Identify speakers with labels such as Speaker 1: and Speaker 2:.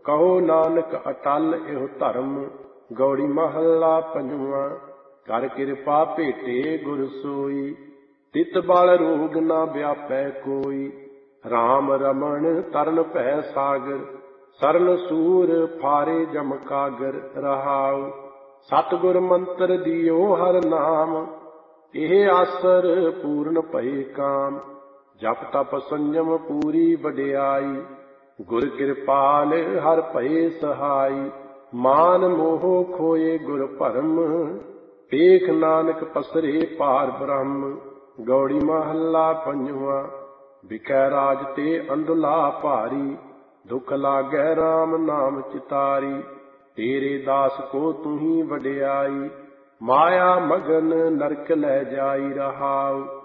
Speaker 1: ਕਹੋ ਨਾਨਕ ਅਟਲ ਇਹੋ ਧਰਮ। ਗੌੜੀ ਮਹੱਲਾ ਪੰਜਵਾਂ। ਕਰ ਕਿਰਪਾ ਭੇਟੇ ਗੁਰ ਸੋਈ, ਤਿਤ ਬਲ ਰੋਗ ਨਾ ਵਿਆਪੈ ਕੋਈ। ਰਾਮ ਰਮਣ ਤਰਨ ਭੈ ਸਾਗਰ, ਸਰਨ ਸੂਰ ਫਾਰੇ ਜਮ ਕਾਗਰ। ਰਹਾਉ ਸਤਿਗੁਰ ਮੰਤਰ ਦਿਓ ਹਰ ਨਾਮ, ਇਹ ਆਸਰ ਪੂਰਨ ਭਏ ਕਾਮ। ਜਪ ਤਪ ਸੰਜਮ ਪੂਰੀ ਵਡਿਆਈ, ਗੁਰ ਕਿਰਪਾਲ ਹਰ ਭਏ ਸਹਾਈ। ਮਾਨ ਮੋਹ ਖੋਏ ਗੁਰ ਭਰਮ, ਏਕ ਨਾਨਕ ਪਸਰੇ ਪਾਰ ਬ੍ਰਹਮ। ਗੌੜੀ ਮਹੱਲਾ ਪੰਜਵਾਂ। ਵਿਖੈ ਰਾਜ ਤੇ ਅੰਧਲਾ ਭਾਰੀ, ਦੁਖ ਲਾਗੈ ਰਾਮ ਨਾਮ ਚਿਤਾਰੀ। ਤੇਰੇ ਦਾਸ ਕੋ ਤੂੰ ਹੀ ਵਡਿਆਈ, ਮਾਇਆ ਮਗਨ ਨਰਕ ਲੈ ਜਾਈ। ਰਹਾਉ